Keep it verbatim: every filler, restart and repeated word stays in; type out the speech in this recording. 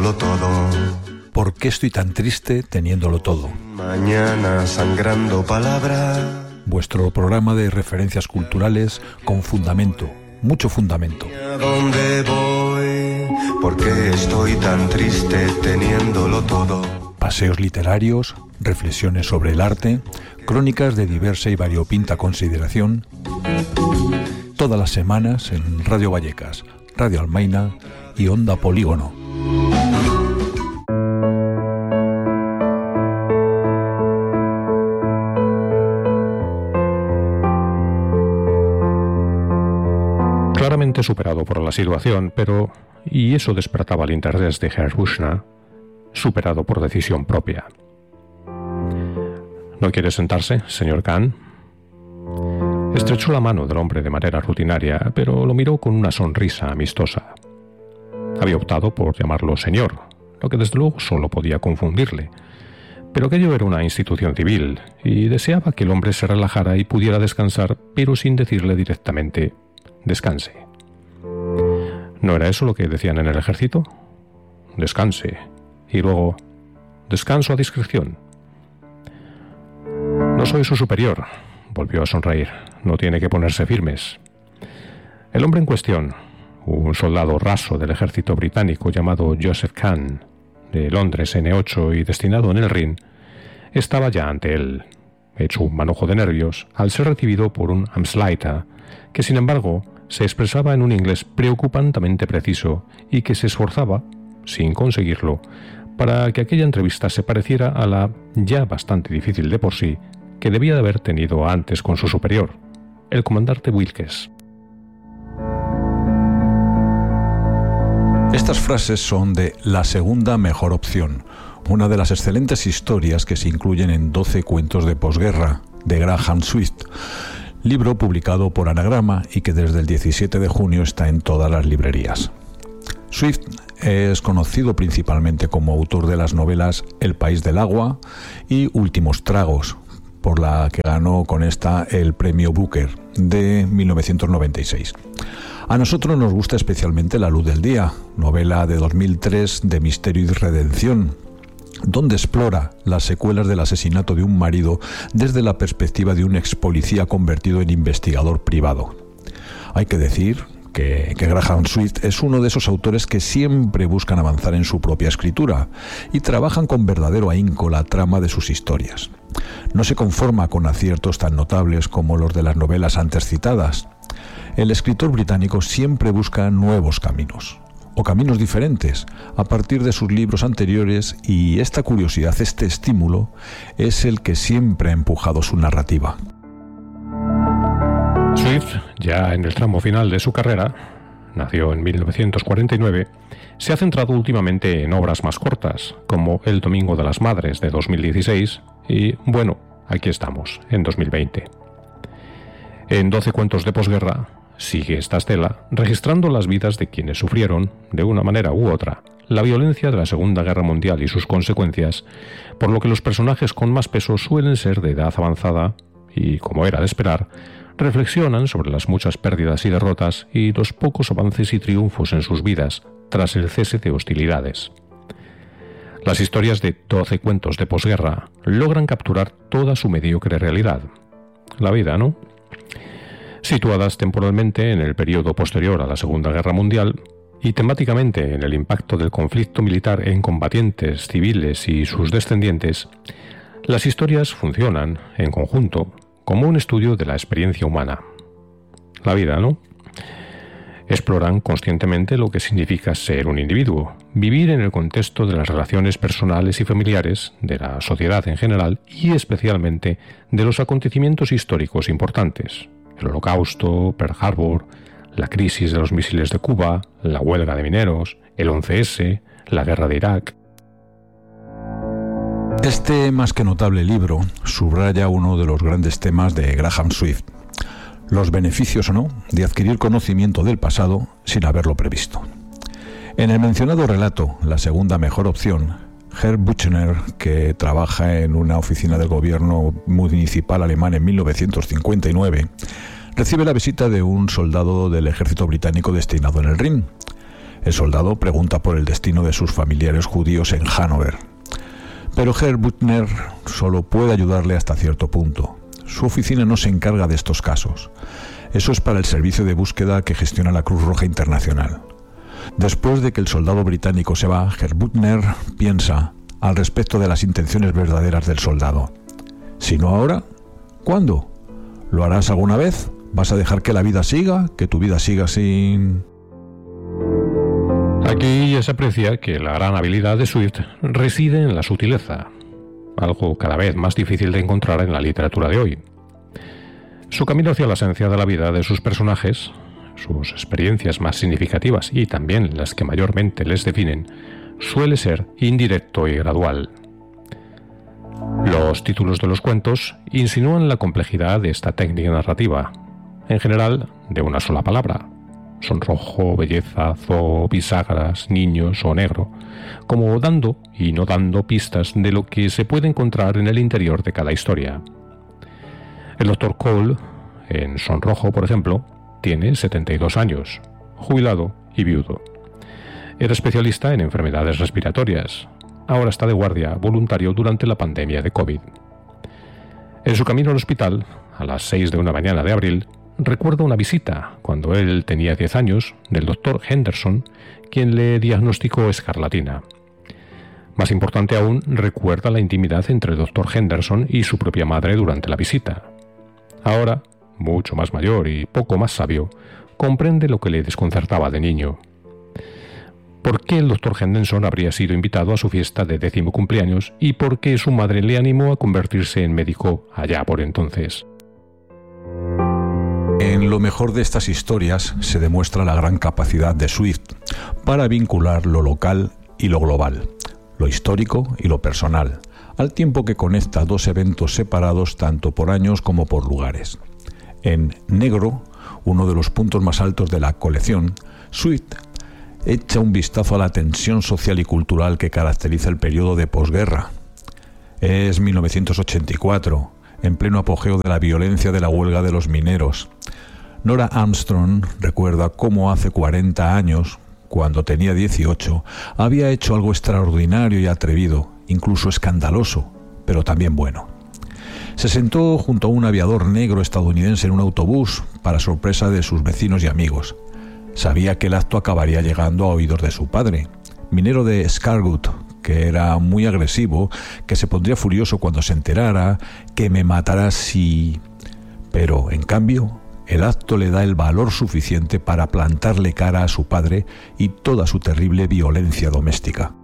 teniéndolo todo. ¿Por qué estoy tan triste teniéndolo todo? Mañana sangrando palabra. Vuestro programa de referencias culturales con fundamento, mucho fundamento. ¿A dónde voy? ¿Por qué estoy tan triste teniéndolo todo? Paseos literarios, reflexiones sobre el arte, crónicas de diversa y variopinta consideración. Todas las semanas en Radio Vallecas, Radio Almaina y Onda Polígono. Claramente superado por la situación, pero, y eso despertaba el interés de Herr Büchner, superado por decisión propia. ¿No quiere sentarse, señor Kahn? Estrechó la mano del hombre de manera rutinaria, pero lo miró con una sonrisa amistosa. Había optado por llamarlo señor, lo que desde luego solo podía confundirle, pero aquello era una institución civil, y deseaba que el hombre se relajara y pudiera descansar, pero sin decirle directamente «descanse». ¿No era eso lo que decían en el ejército? «Descanse». Y luego «descanso a discreción». «No soy su superior», volvió a sonreír. «No tiene que ponerse firmes». El hombre en cuestión, un soldado raso del ejército británico llamado Joseph Kahn, de Londres ene ocho y destinado en el Rin, estaba ya ante él, hecho un manojo de nervios, al ser recibido por un Amtsleiter, que sin embargo se expresaba en un inglés preocupantemente preciso y que se esforzaba, sin conseguirlo, para que aquella entrevista se pareciera a la ya bastante difícil de por sí que debía de haber tenido antes con su superior, el comandante Wilkes. Estas frases son de La segunda mejor opción, una de las excelentes historias que se incluyen en doce cuentos de posguerra, de Graham Swift, libro publicado por Anagrama y que desde el diecisiete de junio está en todas las librerías. Swift es conocido principalmente como autor de las novelas El país del agua y Últimos tragos, por la que ganó con esta el premio Booker de mil novecientos noventa y seis. A nosotros nos gusta especialmente La luz del día, novela de dos mil tres de misterio y redención, donde explora las secuelas del asesinato de un marido desde la perspectiva de un ex policía convertido en investigador privado. Hay que decir que, que Graham Swift es uno de esos autores que siempre buscan avanzar en su propia escritura y trabajan con verdadero ahínco la trama de sus historias. No se conforma con aciertos tan notables como los de las novelas antes citadas. El escritor británico siempre busca nuevos caminos, o caminos diferentes, a partir de sus libros anteriores, y esta curiosidad, este estímulo, es el que siempre ha empujado su narrativa. Swift, ya en el tramo final de su carrera, nació en mil novecientos cuarenta y nueve, se ha centrado últimamente en obras más cortas, como El domingo de las madres de dos mil dieciséis y, bueno, aquí estamos, en dos mil veinte. En doce cuentos de posguerra, sigue esta estela, registrando las vidas de quienes sufrieron, de una manera u otra, la violencia de la Segunda Guerra Mundial y sus consecuencias, por lo que los personajes con más peso suelen ser de edad avanzada y, como era de esperar, reflexionan sobre las muchas pérdidas y derrotas y los pocos avances y triunfos en sus vidas tras el cese de hostilidades. Las historias de doce cuentos de posguerra logran capturar toda su mediocre realidad. La vida, ¿no? Situadas temporalmente en el periodo posterior a la Segunda Guerra Mundial y temáticamente en el impacto del conflicto militar en combatientes civiles y sus descendientes, las historias funcionan, en conjunto, como un estudio de la experiencia humana. La vida, ¿no? Exploran conscientemente lo que significa ser un individuo, vivir en el contexto de las relaciones personales y familiares, de la sociedad en general y especialmente de los acontecimientos históricos importantes. El Holocausto, Pearl Harbor, la crisis de los misiles de Cuba, la huelga de mineros, el once ese, la guerra de Irak. Este más que notable libro subraya uno de los grandes temas de Graham Swift: los beneficios o no de adquirir conocimiento del pasado sin haberlo previsto. En el mencionado relato, La segunda mejor opción, Herr Büchner, que trabaja en una oficina del gobierno municipal alemán en mil novecientos cincuenta y nueve, recibe la visita de un soldado del ejército británico destinado en el Rin. El soldado pregunta por el destino de sus familiares judíos en Hannover. Pero Herr Büttner solo puede ayudarle hasta cierto punto. Su oficina no se encarga de estos casos. Eso es para el servicio de búsqueda que gestiona la Cruz Roja Internacional. Después de que el soldado británico se va, Herr Büttner piensa al respecto de las intenciones verdaderas del soldado. Si no ahora, ¿cuándo? ¿Lo harás alguna vez? ¿Vas a dejar que la vida siga? ¿Que tu vida siga sin...? Aquí ya se aprecia que la gran habilidad de Swift reside en la sutileza, algo cada vez más difícil de encontrar en la literatura de hoy. Su camino hacia la esencia de la vida de sus personajes, sus experiencias más significativas y también las que mayormente les definen, suele ser indirecto y gradual. Los títulos de los cuentos insinúan la complejidad de esta técnica narrativa, en general de una sola palabra: sonrojo, belleza, zoo, bisagras, niños o negro, como dando y no dando pistas de lo que se puede encontrar en el interior de cada historia. El doctor Cole, en Sonrojo, por ejemplo, tiene setenta y dos años, jubilado y viudo. Era especialista en enfermedades respiratorias. Ahora está de guardia voluntario durante la pandemia de COVID. En su camino al hospital, a las seis de una mañana de abril, recuerda una visita, cuando él tenía diez años, del doctor Henderson, quien le diagnosticó escarlatina. Más importante aún, recuerda la intimidad entre el doctor Henderson y su propia madre durante la visita. Ahora, mucho más mayor y poco más sabio, comprende lo que le desconcertaba de niño. ¿Por qué el doctor Henderson habría sido invitado a su fiesta de décimo cumpleaños y por qué su madre le animó a convertirse en médico allá por entonces? En lo mejor de estas historias se demuestra la gran capacidad de Swift para vincular lo local y lo global, lo histórico y lo personal, al tiempo que conecta dos eventos separados tanto por años como por lugares. En Negro, uno de los puntos más altos de la colección, Swift echa un vistazo a la tensión social y cultural que caracteriza el periodo de posguerra. Es mil novecientos ochenta y cuatro, en pleno apogeo de la violencia de la huelga de los mineros. Nora Armstrong recuerda cómo hace cuarenta años, cuando tenía dieciocho, había hecho algo extraordinario y atrevido, incluso escandaloso, pero también bueno. Se sentó junto a un aviador negro estadounidense en un autobús, para sorpresa de sus vecinos y amigos. Sabía que el acto acabaría llegando a oídos de su padre, minero de Scargut, que era muy agresivo, que se pondría furioso cuando se enterara, que me matará si... Pero, en cambio, el acto le da el valor suficiente para plantarle cara a su padre y toda su terrible violencia doméstica.